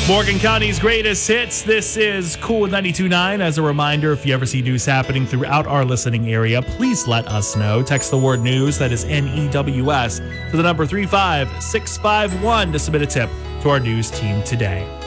Morgan County's greatest hits. This is Cool 92.9. As a reminder, if you ever see news happening throughout our listening area, please let us know. Text the word news, that is NEWS, to the number 35651 to submit a tip to our news team today.